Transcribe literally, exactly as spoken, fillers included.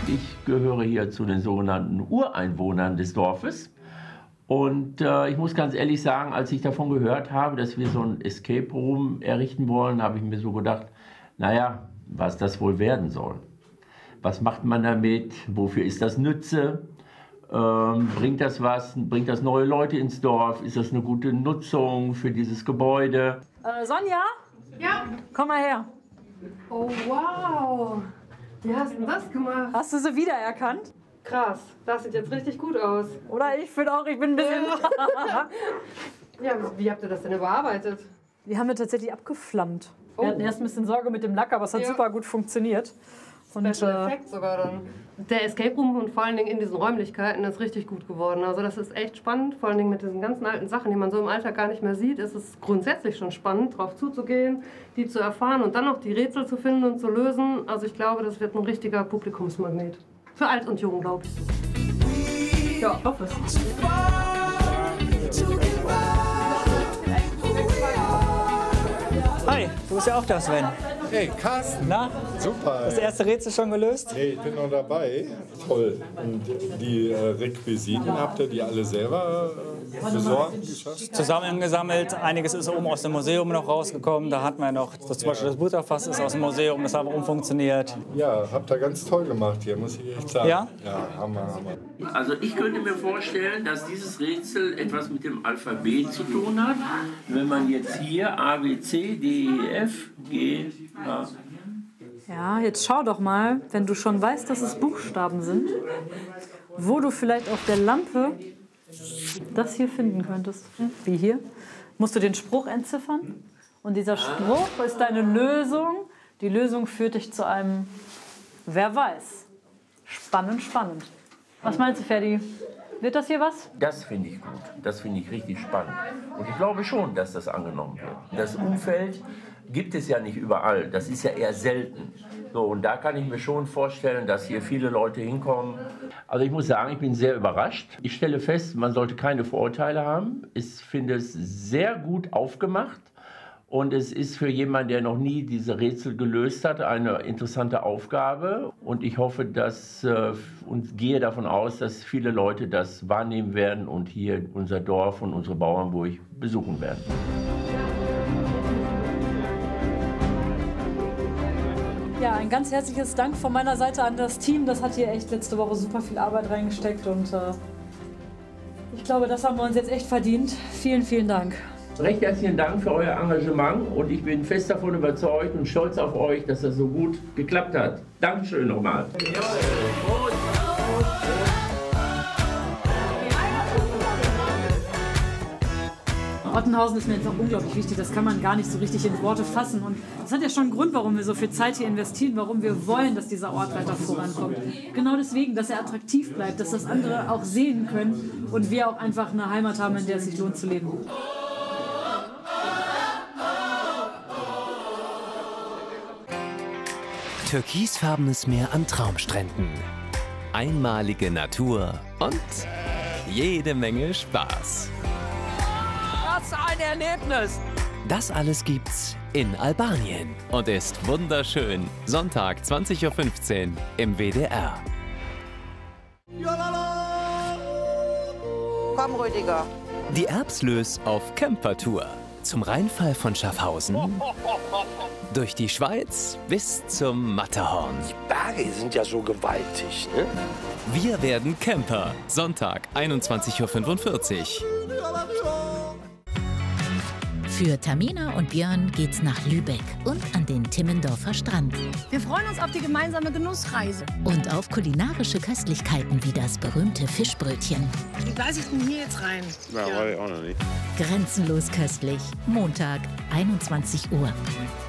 Ich gehöre hier zu den sogenannten Ureinwohnern des Dorfes. Und äh, ich muss ganz ehrlich sagen, als ich davon gehört habe, dass wir so ein Escape Room errichten wollen, habe ich mir so gedacht, naja, was das wohl werden soll. Was macht man damit? Wofür ist das Nütze? Ähm, bringt das was? Bringt das neue Leute ins Dorf? Ist das eine gute Nutzung für dieses Gebäude? Äh, Sonja? Ja? Komm mal her. Oh, wow. Wie hast du denn das gemacht? Hast du sie wiedererkannt? Krass, das sieht jetzt richtig gut aus. Oder ich finde auch, ich bin ein bisschen... Ja, wie habt ihr das denn überarbeitet? Die haben wir tatsächlich abgeflammt. Oh. Wir hatten erst ein bisschen Sorge mit dem Lack, aber es hat Ja. super gut funktioniert. Und, Special äh, Effekt sogar dann. Der Escape Room und vor allen Dingen in diesen Räumlichkeiten ist richtig gut geworden. Also das ist echt spannend, vor allen Dingen mit diesen ganzen alten Sachen, die man so im Alltag gar nicht mehr sieht. Es ist grundsätzlich schon spannend, drauf zuzugehen, die zu erfahren und dann noch die Rätsel zu finden und zu lösen. Also ich glaube, das wird ein richtiger Publikumsmagnet. Für alt und jung, glaube ich. Ja, ich hoffe es. Hi, du bist ja auch da, Sven. Hey, Carsten. Na, Super. das erste Rätsel schon gelöst? Nee, ich bin noch dabei. Toll. Und die äh, Requisiten, habt ihr die alle selber äh, besorgt, geschafft? Zusammengesammelt. Einiges ist oben aus dem Museum noch rausgekommen. Da hatten wir noch, das, zum Beispiel das Butterfass ist aus dem Museum, das haben wir umfunktioniert. Ja, habt ihr ganz toll gemacht hier, muss ich echt sagen. Ja? Ja, Hammer, Hammer. Also ich könnte mir vorstellen, dass dieses Rätsel etwas mit dem Alphabet zu tun hat. Wenn man jetzt hier A, B, C, D, E, F, G, H. Ja, jetzt schau doch mal, wenn du schon weißt, dass es Buchstaben sind, wo du vielleicht auf der Lampe das hier finden könntest. Wie hier. Musst du den Spruch entziffern. Und dieser Spruch ist deine Lösung. Die Lösung führt dich zu einem, wer weiß. Spannend, spannend. Was meinst du, Ferdi? Wird das hier was? Das finde ich gut. Das finde ich richtig spannend. Und ich glaube schon, dass das angenommen wird. Das Umfeld gibt es ja nicht überall. Das ist ja eher selten. So, und da kann ich mir schon vorstellen, dass hier viele Leute hinkommen. Also ich muss sagen, ich bin sehr überrascht. Ich stelle fest, man sollte keine Vorurteile haben. Ich finde es sehr gut aufgemacht. Und es ist für jemanden, der noch nie diese Rätsel gelöst hat, eine interessante Aufgabe. Und ich hoffe, dass äh, und gehe davon aus, dass viele Leute das wahrnehmen werden und hier unser Dorf und unsere Bauernburg besuchen werden. Ja, ein ganz herzliches Dank von meiner Seite an das Team. Das hat hier echt letzte Woche super viel Arbeit reingesteckt. Und äh, ich glaube, das haben wir uns jetzt echt verdient. Vielen, vielen Dank. Recht herzlichen Dank für euer Engagement und ich bin fest davon überzeugt und stolz auf euch, dass das so gut geklappt hat. Dankeschön nochmal. Ottenhausen ist mir jetzt auch unglaublich wichtig, das kann man gar nicht so richtig in Worte fassen. Und das hat ja schon einen Grund, warum wir so viel Zeit hier investieren, warum wir wollen, dass dieser Ort weiter vorankommt. Genau deswegen, dass er attraktiv bleibt, dass das andere auch sehen können und wir auch einfach eine Heimat haben, in der es sich lohnt zu leben. Türkisfarbenes Meer an Traumstränden, einmalige Natur und jede Menge Spaß. Was ein Erlebnis! Das alles gibt's in Albanien und ist wunderschön. Sonntag zwanzig Uhr fünfzehn im W D R. Komm, Rüdiger. Die Erbslös auf Campertour. Zum Rheinfall von Schaffhausen, durch die Schweiz bis zum Matterhorn. Die Berge sind ja so gewaltig, ne? Wir werden Camper. Sonntag, einundzwanzig Uhr fünfundvierzig. Für Tamina und Björn geht's nach Lübeck und an den Timmendorfer Strand. Wir freuen uns auf die gemeinsame Genussreise. Und auf kulinarische Köstlichkeiten wie das berühmte Fischbrötchen. Wie beiß ich denn hier jetzt rein? Ja, weiß ich auch noch nicht. Grenzenlos köstlich. Montag, einundzwanzig Uhr.